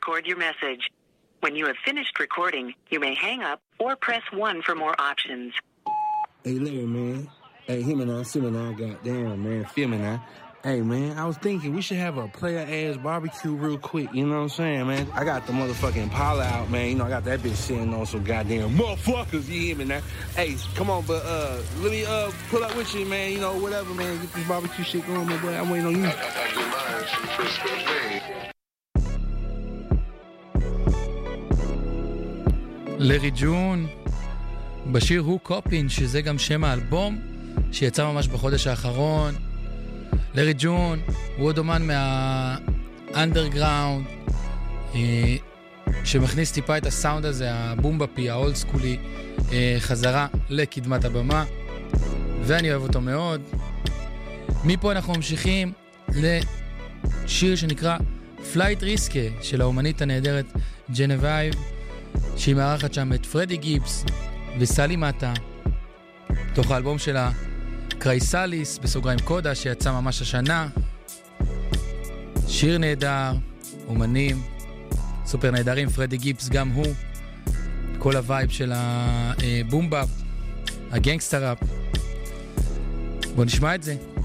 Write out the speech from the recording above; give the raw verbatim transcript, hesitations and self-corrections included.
record your message. When you have finished recording, you may hang up or press one for more options. Hey, Larry, man. Hey, him and I, Sim and I, goddamn, man, filming now. Hey, man, I was thinking we should have a player-ass barbecue real quick, you know what I'm saying, man? I got the motherfucking Impala out, man. You know, I got that bitch sitting on some goddamn motherfuckers, you hear me now? Hey, come on, but, uh, let me, uh, pull up with you, man, you know, whatever, man. Get this barbecue shit going, my boy. I'm waiting on you. לארי ג'ון, בשיר הוא קופין, שזה גם שם האלבום שיצא ממש בחודש האחרון. לארי ג'ון הוא עוד אומן מהאנדרגראונד, שמכניס טיפה את הסאונד הזה, הבומבפי, האולד סקולי, חזרה לקדמת הבמה, ואני אוהב אותו מאוד. מפה אנחנו ממשיכים לשיר שנקרא פלייט ריסקה של האומנית הנהדרת ג'נבייב, שהיא מארחת שם את פרדי גיבס וסלי מטה, תוך האלבום שלה קרייסליס בסוגריים קודה שיצא ממש השנה. שיר נהדר, אומנים סופר נהדרים, פרדי גיבס גם הוא, כל הווייב של הבומבאפ, הגנגסטר ראפ. בוא נשמע את זה.